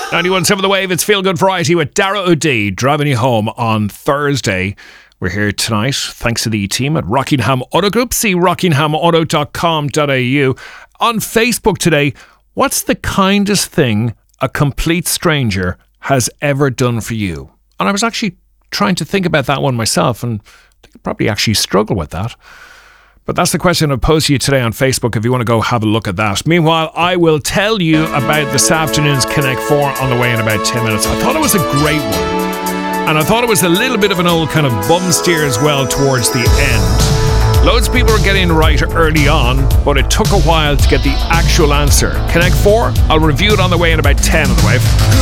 91.7 The Wave, it's Feel Good Variety with Dara O'D driving you home on Thursday. We're here tonight thanks to the team at Rockingham Auto Group. See rockinghamauto.com.au. On Facebook today, what's the kindest thing a complete stranger has ever done for you? And I was actually trying to think about that one myself, and I think I probably actually struggle with that. But that's the question I'll pose to you today on Facebook if you want to go have a look at that. Meanwhile, I will tell you about this afternoon's Connect 4 on the way in about 10 minutes. I thought it was a great one. And I thought it was a little bit of an old kind of bum steer as well towards the end. Loads of people were getting right early on, but it took a while to get the actual answer. Connect 4, I'll review it on the way in about 10 on the Wave.